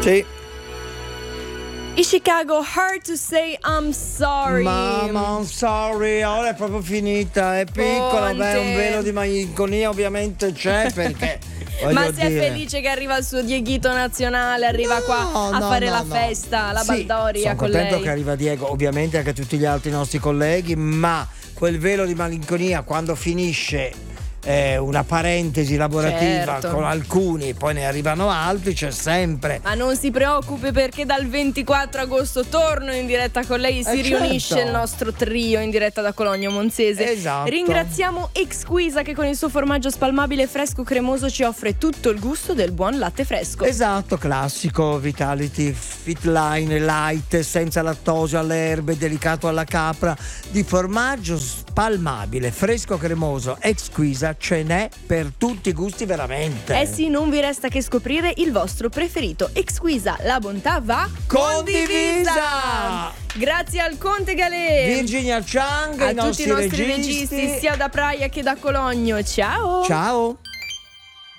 Sì. I Chicago, Hard to Say I'm Sorry. Mamma, I'm sorry, ora è proprio finita, è piccola, beh, un velo di malinconia ovviamente c'è perché... Ma sei felice che arriva il suo Dieghito nazionale, arriva qua a fare la festa, la baldoria con lei? Sono contento che arriva Diego, ovviamente anche tutti gli altri nostri colleghi, ma quel velo di malinconia quando finisce una parentesi lavorativa con alcuni, poi ne arrivano altri, c'è sempre. Ma non si preoccupi, perché dal 24 agosto torno in diretta con lei, si riunisce il nostro trio in diretta da Cologno Monzese. Esatto. Ringraziamo Exquisa che con il suo formaggio spalmabile fresco cremoso ci offre tutto il gusto del buon latte fresco. Esatto, classico, Vitality Fitline Light, senza lattosio alle erbe, delicato alla capra, di formaggio spalmabile, fresco cremoso, Exquisa, ce n'è per tutti i gusti veramente. Eh sì, non vi resta che scoprire il vostro preferito. Exquisa, la bontà va condivisa! Grazie al Conte Galè, Virginia Chang, a tutti i nostri registi sia da Praia che da Cologno. Ciao! Ciao!